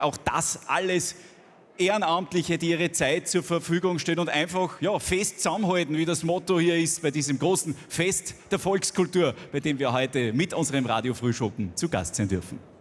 Auch das alles Ehrenamtliche, die ihre Zeit zur Verfügung stellen und einfach fest zusammenhalten, wie das Motto hier ist bei diesem großen Fest der Volkskultur, bei dem wir heute mit unserem Radio Frühschoppen zu Gast sein dürfen.